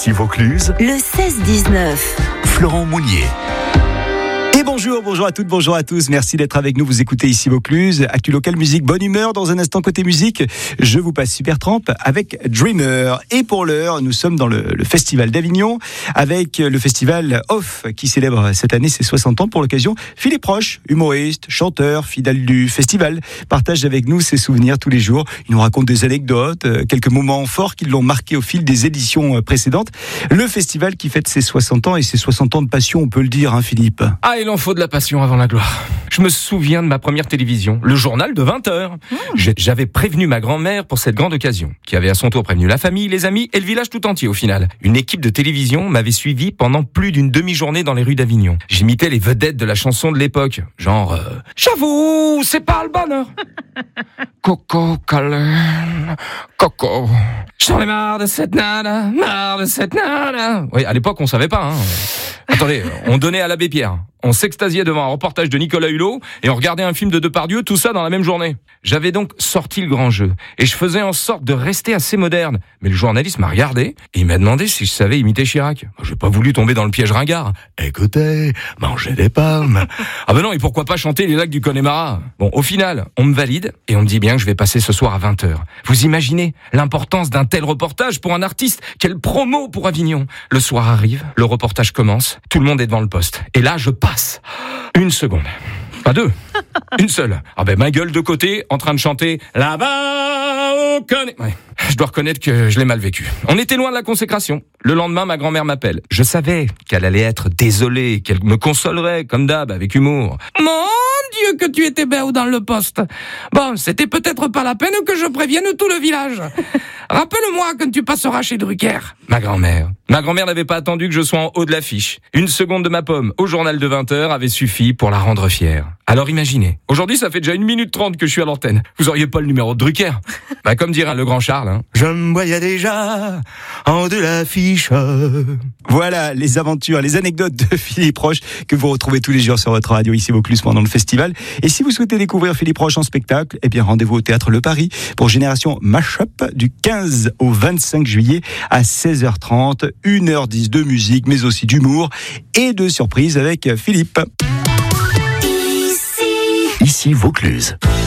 Ici Vaucluse, le 16-19. Florent Mounier. Et bonjour à toutes, bonjour à tous. Merci d'être avec nous. Vous écoutez ici Vaucluse, Actu Local Musique, bonne humeur. Dans un instant côté musique, je vous passe Supertramp avec Dreamer. Et pour l'heure, nous sommes dans le Festival d'Avignon avec le Festival Off qui célèbre cette année ses 60 ans. Pour l'occasion, Philippe Roche, humoriste, chanteur, fidèle du festival, partage avec nous ses souvenirs tous les jours. Il nous raconte des anecdotes, quelques moments forts qui l'ont marqué au fil des éditions précédentes. Le festival qui fête ses 60 ans et ses 60 ans de passion, on peut le dire, hein, Philippe. Ah, il en faut de la passion avant la gloire. Je me souviens de ma première télévision, le journal de 20h. J'avais prévenu ma grand-mère pour cette grande occasion, qui avait à son tour prévenu la famille, les amis et le village tout entier au final. Une équipe de télévision m'avait suivi pendant plus d'une demi-journée dans les rues d'Avignon. J'imitais les vedettes de la chanson de l'époque, genre j'avoue, c'est pas le bonheur. Coco, Colin, Coco. J'en ai marre de cette nana, marre de cette nana. Oui, à l'époque, on savait pas, hein. Attendez, on donnait à l'abbé Pierre. On s'extasiait devant un reportage de Nicolas Hulot et on regardait un film de Depardieu, tout ça dans la même journée. J'avais donc sorti le grand jeu et je faisais en sorte de rester assez moderne. Mais le journaliste m'a regardé et il m'a demandé si je savais imiter Chirac. J'ai pas voulu tomber dans le piège ringard. Écoutez, mangez des pommes. Ah ben non, et pourquoi pas chanter les lacs du Connemara? Bon, au final, on me valide et on me dit bien que je vais passer ce soir à 20h. Vous imaginez l'importance d'un tel reportage pour un artiste? Quelle promo pour Avignon! Le soir arrive, le reportage commence, tout le monde est devant le poste. Et là, je passe. Une seconde. Pas deux. Une seule. Ah ben ma gueule de côté, en train de chanter là-bas au Connemara. Ouais. Je dois reconnaître que je l'ai mal vécu. On était loin de la consécration. Le lendemain, ma grand-mère m'appelle. Je savais qu'elle allait être désolée, qu'elle me consolerait, comme d'hab, avec humour. Mon Dieu, que tu étais belle dans le poste. Bon, c'était peut-être pas la peine que je prévienne tout le village. Rappelle-moi quand tu passeras chez Drucker. Ma grand-mère n'avait pas attendu que je sois en haut de l'affiche. Une seconde de ma pomme au journal de 20h avait suffi pour la rendre fière. Alors imaginez, aujourd'hui ça fait déjà 1 minute 30 que je suis à l'antenne. Vous auriez pas le numéro de Drucker? Bah comme dirait le grand Charles, hein. Je me voyais déjà en haut de l'affiche. Voilà les aventures, les anecdotes de Philippe Roche que vous retrouvez tous les jours sur votre radio ici Vaucluse pendant le festival. Et si vous souhaitez découvrir Philippe Roche en spectacle, eh bien rendez-vous au Théâtre Le Paris pour Génération Mashup du 15 au 25 juillet à 16h30. 1h10 de musique mais aussi d'humour et de surprises avec Philippe. Ici Vaucluse.